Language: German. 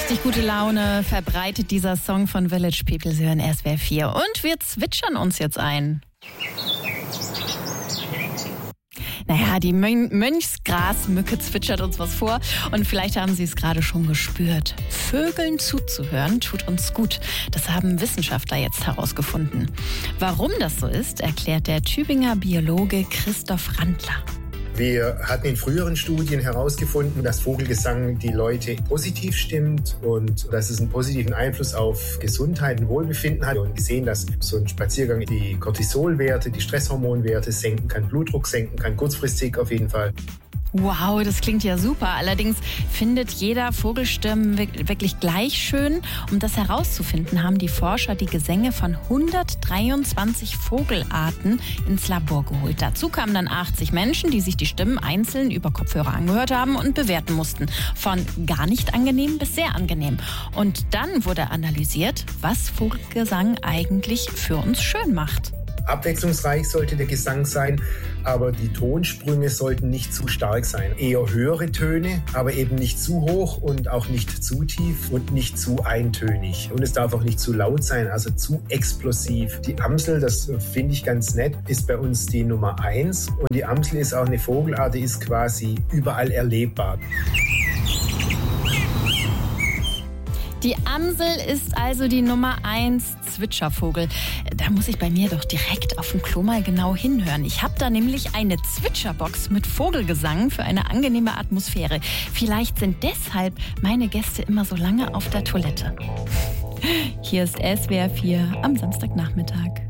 Richtig gute Laune verbreitet dieser Song von Village People. Sie hören SWR 4 und wir zwitschern uns jetzt ein. Naja, die Mönchsgrasmücke zwitschert uns was vor und vielleicht haben Sie es gerade schon gespürt. Vögeln zuzuhören tut uns gut. Das haben Wissenschaftler jetzt herausgefunden. Warum das so ist, erklärt der Tübinger Biologe Christoph Randler. Wir hatten in früheren Studien herausgefunden, dass Vogelgesang die Leute positiv stimmt und dass es einen positiven Einfluss auf Gesundheit und Wohlbefinden hat. Und gesehen, dass so ein Spaziergang die Cortisolwerte, die Stresshormonwerte senken kann, Blutdruck senken kann, kurzfristig auf jeden Fall. Wow, das klingt ja super. Allerdings findet jeder Vogelstimmen wirklich gleich schön. Um das herauszufinden, haben die Forscher die Gesänge von 123 Vogelarten ins Labor geholt. Dazu kamen dann 80 Menschen, die sich die Stimmen einzeln über Kopfhörer angehört haben und bewerten mussten. Von gar nicht angenehm bis sehr angenehm. Und dann wurde analysiert, was Vogelgesang eigentlich für uns schön macht. Abwechslungsreich sollte der Gesang sein, aber die Tonsprünge sollten nicht zu stark sein. Eher höhere Töne, aber eben nicht zu hoch und auch nicht zu tief und nicht zu eintönig. Und es darf auch nicht zu laut sein, also zu explosiv. Die Amsel, das finde ich ganz nett, ist bei uns die Nummer 1. Und die Amsel ist auch eine Vogelart, die ist quasi überall erlebbar. Die Amsel ist also die Nummer 1 Zwitschervogel. Da muss ich bei mir doch direkt auf dem Klo mal genau hinhören. Ich habe da nämlich eine Zwitscherbox mit Vogelgesang für eine angenehme Atmosphäre. Vielleicht sind deshalb meine Gäste immer so lange auf der Toilette. Hier ist SWR 4 am Samstagnachmittag.